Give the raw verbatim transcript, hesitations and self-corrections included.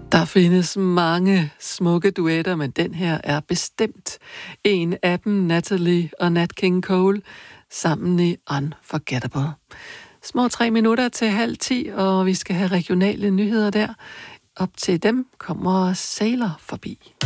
Der findes mange smukke duetter, men den her er bestemt en af dem, Natalie og Nat King Cole, sammen i Unforgettable. Små tre minutter til halv ti, og vi skal have regionale nyheder der. Op til dem kommer Sailor forbi.